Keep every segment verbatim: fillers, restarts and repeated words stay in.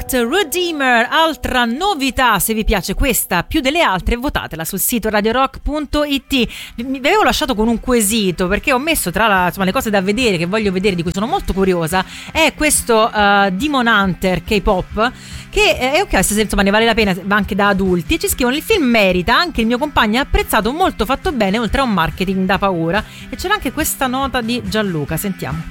Out, Redeemer, altra novità. Se vi piace questa più delle altre, votatela sul sito radio rock punto it. Vi avevo lasciato con un quesito perché ho messo tra la, insomma, le cose da vedere che voglio vedere, di cui sono molto curiosa, è questo uh, Demon Hunter K-pop, che è ok, se insomma ne vale la pena, va anche da adulti. E ci scrivono: il film merita, anche il mio compagno ha apprezzato, molto fatto bene, oltre a un marketing da paura. E c'era anche questa nota di Gianluca, sentiamo.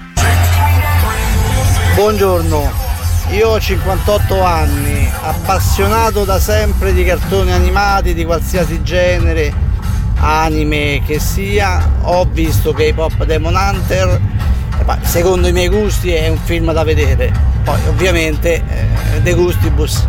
Buongiorno, io ho cinquantotto anni, appassionato da sempre di cartoni animati di qualsiasi genere, anime che sia. Ho visto K-pop Demon Hunter, secondo i miei gusti è un film da vedere, poi ovviamente eh, de gustibus.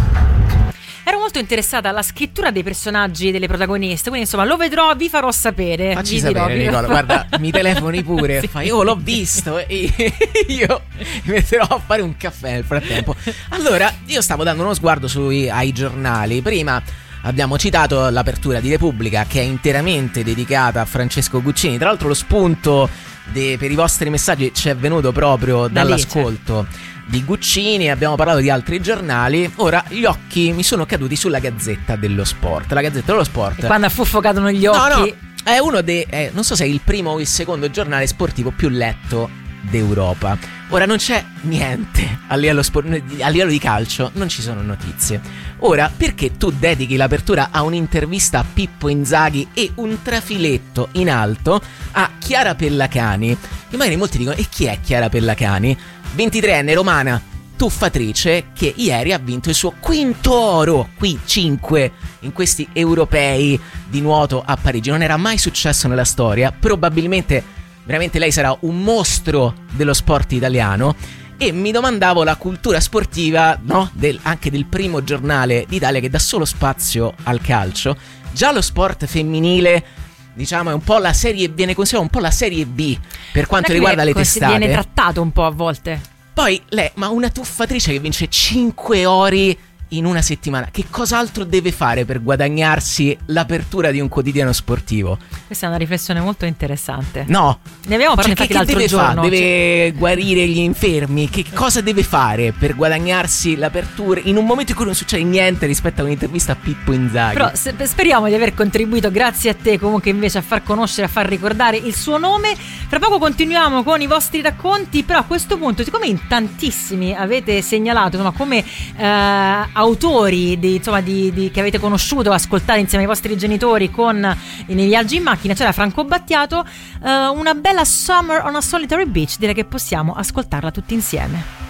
Ero molto interessata alla scrittura dei personaggi, delle protagoniste, quindi insomma lo vedrò, vi farò sapere. Facci vi sapere, dirò, Nicola, guarda, mi telefoni pure, sì. Fai, oh l'ho visto, e io mi metterò a fare un caffè nel frattempo. Allora, io stavo dando uno sguardo sui, ai giornali. Prima abbiamo citato l'apertura di Repubblica, che è interamente dedicata a Francesco Guccini. Tra l'altro lo spunto de, per i vostri messaggi ci è venuto proprio da dall'ascolto lì, di Guccini. Abbiamo parlato di altri giornali. Ora gli occhi mi sono caduti sulla Gazzetta dello Sport. La Gazzetta dello Sport, e quando affuffo cadono gli occhi. No, no, è uno dei eh, non so se è il primo o il secondo giornale sportivo più letto d'Europa. Ora non c'è niente a livello, sport, a livello di calcio, non ci sono notizie. Ora, perché tu dedichi l'apertura a un'intervista a Pippo Inzaghi e un trafiletto in alto a Chiara Pellacani? Che magari molti dicono: e chi è Chiara Pellacani? ventitreenne romana, tuffatrice, che ieri ha vinto il suo quinto oro, qui cinque, in questi europei di nuoto a Parigi. Non era mai successo nella storia. Probabilmente veramente lei sarà un mostro dello sport italiano. E mi domandavo la cultura sportiva, no? Del, anche del primo giornale d'Italia che dà solo spazio al calcio. Già lo sport femminile, diciamo, è un po' la serie, viene considerato un po' la serie B per quanto riguarda le testate. Viene trattato un po' a volte. Poi lei, ma una tuffatrice che vince cinque ori in una settimana, che cos'altro deve fare per guadagnarsi l'apertura di un quotidiano sportivo? Questa è una riflessione molto interessante. No, ne abbiamo parlato, cioè, infatti, l'altro deve giorno. Fa? Deve cioè... guarire gli infermi? Che cosa deve fare per guadagnarsi l'apertura in un momento in cui non succede niente rispetto a un'intervista a Pippo Inzaghi? Però se, speriamo di aver contribuito, grazie a te comunque, invece, a far conoscere, a far ricordare il suo nome. Fra poco continuiamo con i vostri racconti, però a questo punto, siccome in tantissimi avete segnalato, insomma, come eh, autori di, insomma, di, di, che avete conosciuto, ascoltate insieme ai vostri genitori con nei viaggi in macchina, c'era Franco Battiato, eh, una bella Summer on a Solitary Beach, direi che possiamo ascoltarla tutti insieme.